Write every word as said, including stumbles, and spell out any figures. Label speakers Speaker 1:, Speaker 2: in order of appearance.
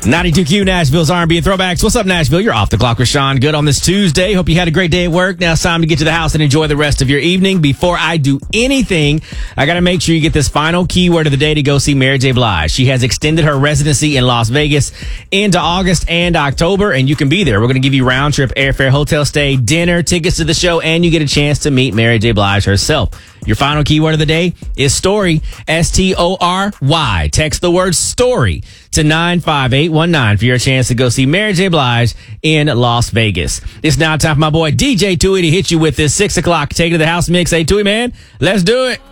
Speaker 1: ninety-two Q, Nashville's R and B and Throwbacks. What's up, Nashville? You're off the clock with Sean Good on this Tuesday. Hope you had a great day at work. Now it's time to get to the house and enjoy the rest of your evening. Before I do anything, I got to make sure you get this final keyword of the day to go see Mary J. Blige. She has extended her residency in Las Vegas into August and October, and you can be there. We're going to give you round trip airfare, hotel stay, dinner, tickets to the show, and you get a chance to meet Mary J. Blige herself. Your final keyword of the day is story, S T O R Y. Text the word story to nine five eight one nine for your chance to go see Mary J. Blige in Las Vegas. It's now time for my boy D J Tui to hit you with this six o'clock Take It to the House mix. Hey, Tui, man, let's do it.